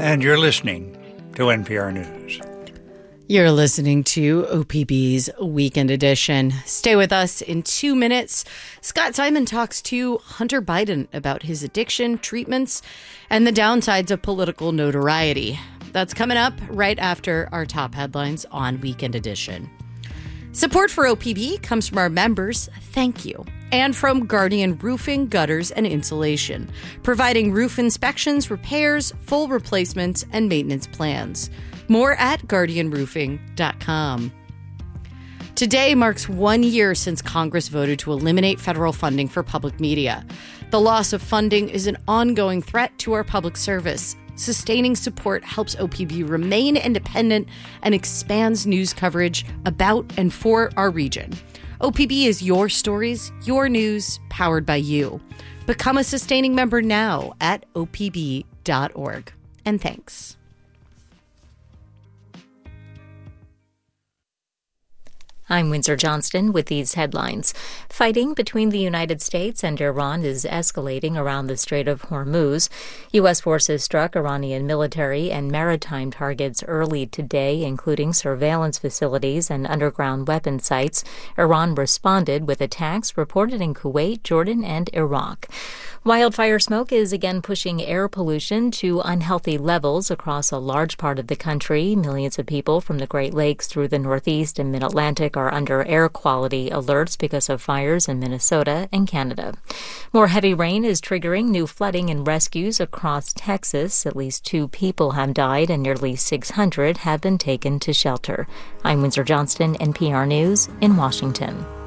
And you're listening to NPR News. You're listening to OPB's Weekend Edition. Stay with us in 2 minutes. Scott Simon talks to Hunter Biden about his addiction, treatments, and the downsides of political notoriety. That's coming up right after our top headlines on Weekend Edition. Support for OPB comes from our members. Thank you. And from Guardian Roofing, Gutters, and Insulation, providing roof inspections, repairs, full replacements, and maintenance plans. More at guardianroofing.com. Today marks 1 year since Congress voted to eliminate federal funding for public media. The loss of funding is an ongoing threat to our public service. Sustaining support helps OPB remain independent and expands news coverage about and for our region. OPB is your stories, your news, powered by you. Become a sustaining member now at opb.org. And thanks. I'm Windsor Johnston with these headlines. Fighting between the United States and Iran is escalating around the Strait of Hormuz. U.S. forces struck Iranian military and maritime targets early today, including surveillance facilities and underground weapon sites. Iran responded with attacks reported in Kuwait, Jordan, and Iraq. Wildfire smoke is again pushing air pollution to unhealthy levels across a large part of the country. Millions of people from the Great Lakes through the Northeast and Mid-Atlantic are under air quality alerts because of fires in Minnesota and Canada. More heavy rain is triggering new flooding and rescues across Texas. At least 2 people have died and nearly 600 have been taken to shelter. I'm Windsor Johnston, NPR News in Washington.